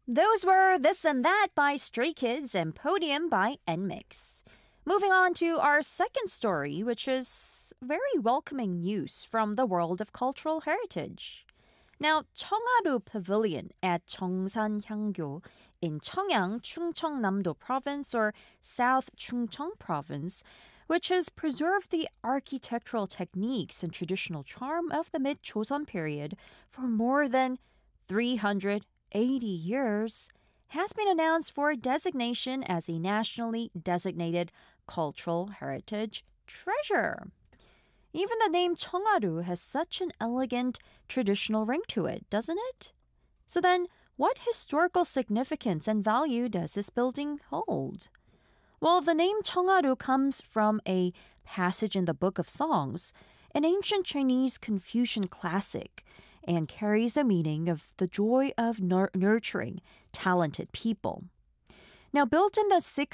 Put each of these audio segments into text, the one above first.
Those were This and That by Stray Kids and Podium by NMIX. Moving on to our second story, which is very welcoming news from the world of cultural heritage. Now, Cheongharu Pavilion at Cheongsan in Cheongyang, Chungcheongnam-do Province or South Chungcheong Province, which has preserved the architectural techniques and traditional charm of the mid-Joseon period for more than 380 years, has been announced for designation as a nationally designated cultural heritage treasure. Even the name Cheongharu has such an elegant traditional ring to it, doesn't it? So then, what historical significance and value does this building hold? Well, the name Cheongharu comes from a passage in the Book of Songs, an ancient Chinese Confucian classic, and carries the meaning of the joy of nurturing talented people. Now, built in the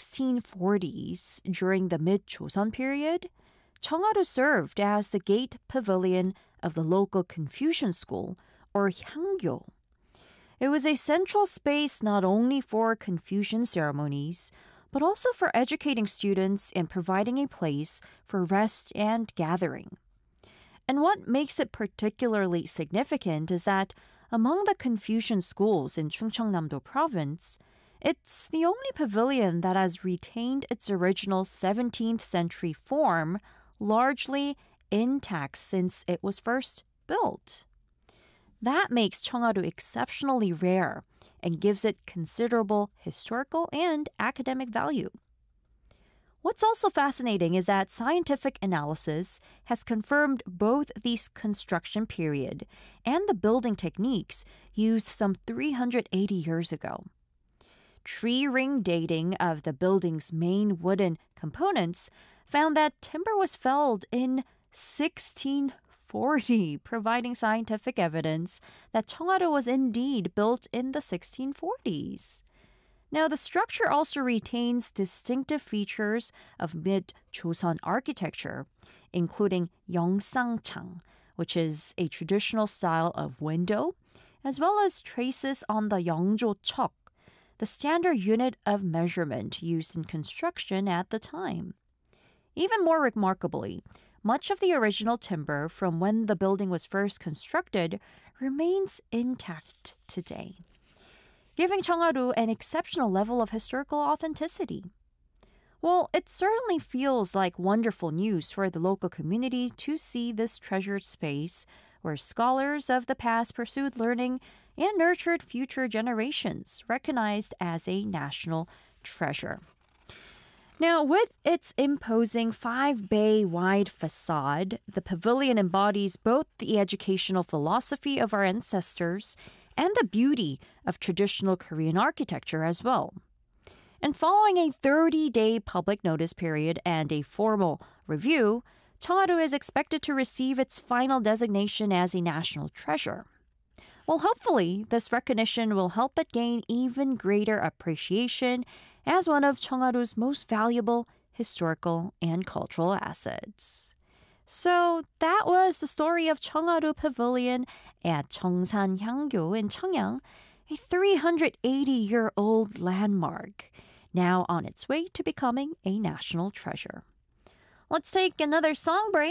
1640s during the mid-Joseon period, Cheongharu served as the gate pavilion of the local Confucian school, or Hangyo. It was a central space not only for Confucian ceremonies, but also for educating students and providing a place for rest and gathering. And what makes it particularly significant is that among the Confucian schools in Chungcheongnam-do Province, it's the only pavilion that has retained its original 17th century form largely intact since it was first built. That makes Cheongharu exceptionally rare and gives it considerable historical and academic value. What's also fascinating is that scientific analysis has confirmed both the construction period and the building techniques used some 380 years ago. Tree ring dating of the building's main wooden components found that timber was felled in 1640, providing scientific evidence that Cheongharu was indeed built in the 1640s. Now, the structure also retains distinctive features of mid-Joseon architecture, including Yeongsanchang, which is a traditional style of window, as well as traces on the Yeongjocheok, the standard unit of measurement used in construction at the time. Even more remarkably, much of the original timber from when the building was first constructed remains intact today, giving Cheongharu an exceptional level of historical authenticity. Well, it certainly feels like wonderful news for the local community to see this treasured space where scholars of the past pursued learning and nurtured future generations, recognized as a national treasure. Now, with its imposing 5-bay wide facade, the pavilion embodies both the educational philosophy of our ancestors and the beauty of traditional Korean architecture as well. And following a 30-day public notice period and a formal review, Cheongharu is expected to receive its final designation as a national treasure. Well, hopefully, this recognition will help it gain even greater appreciation as one of Cheongharu's most valuable historical and cultural assets. So that was the story of Cheongharu Pavilion at Cheongsan Hangyo in Cheongyang, a 380-year-old landmark, now on its way to becoming a national treasure. Let's take another song break.